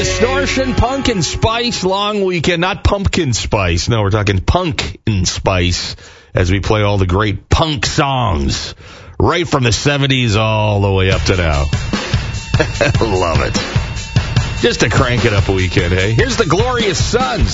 Distortion, Pumpkin Spice, long weekend. Not pumpkin spice. No, we're talking pumpkin spice as we play all the great punk songs right from the 70s all the way up to now. Love it. Just to crank it up a weekend, hey? Here's the Glorious Sons.